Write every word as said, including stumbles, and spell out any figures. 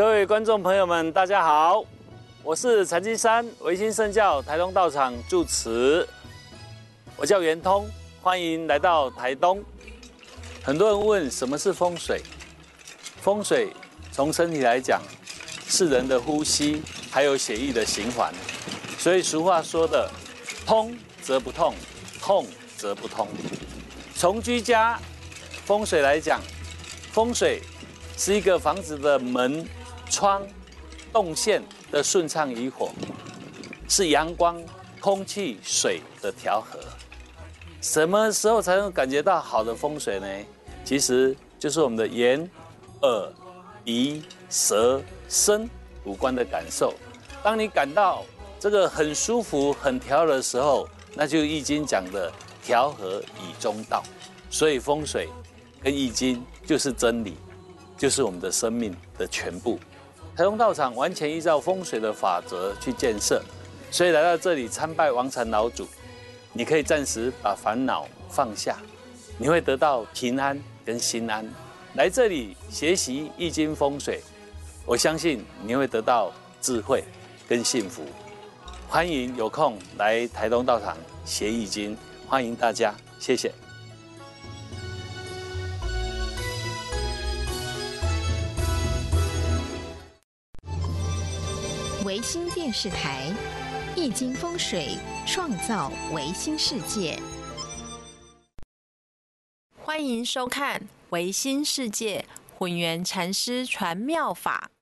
各位观众朋友们，大家好，我是禅机山维新圣教台东道场住持，我叫圆通，欢迎来到台东。很多人问什么是风水？风水从身体来讲，是人的呼吸还有血液的循环，所以俗话说的“通则不痛，痛则不通”。从居家风水来讲，风水是一个房子的门、窗、动线的顺畅与否，是阳光、空气、水的调和。什么时候才能感觉到好的风水呢？其实就是我们的眼、耳、鼻、舌、身五官的感受。当你感到这个很舒服、很调和的时候，那就《易经》讲的调和以中道。所以风水跟易经就是真理，就是我们的生命的全部。台东道场完全依照风水的法则去建设，所以来到这里参拜王禅老祖，你可以暂时把烦恼放下，你会得到平安跟心安。来这里学习易经风水，我相信你会得到智慧跟幸福。欢迎有空来台东道场学易经，欢迎大家，谢谢。 维新电视台，易经风水创造维新世界。 欢迎收看《维新世界混元禅师传妙法》。